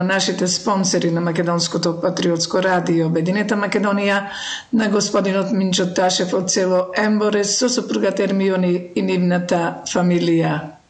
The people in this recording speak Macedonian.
нашите спонсори на Македонското патриотско радио Обединета Македонија, на господинот Минчо Ташев од село Емборе со сопругата Ермиони и нивната фамилија.